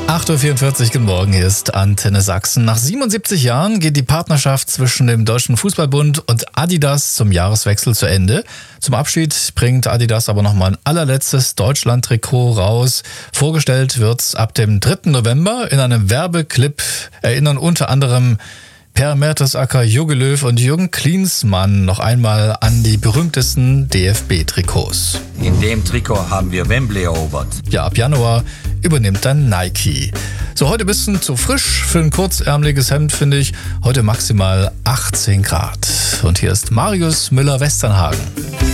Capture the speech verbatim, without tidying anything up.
acht Uhr vierundvierzig, guten Morgen, hier ist Antenne Sachsen. Nach siebenundsiebzig Jahren geht die Partnerschaft zwischen dem Deutschen Fußballbund und Adidas zum Jahreswechsel zu Ende. Zum Abschied bringt Adidas aber nochmal ein allerletztes Deutschland-Trikot raus. Vorgestellt wird's ab dem dritten November. In einem Werbeclip erinnern unter anderem Per Mertesacker, Jogi Löw und Jürgen Klinsmann noch einmal an die berühmtesten D F B-Trikots. In dem Trikot haben wir Wembley erobert. Ja, ab Januar übernimmt dann Nike. So, heute ein bisschen zu frisch für ein kurzärmeliges Hemd, finde ich. Heute maximal achtzehn Grad. Und hier ist Marius Müller-Westernhagen.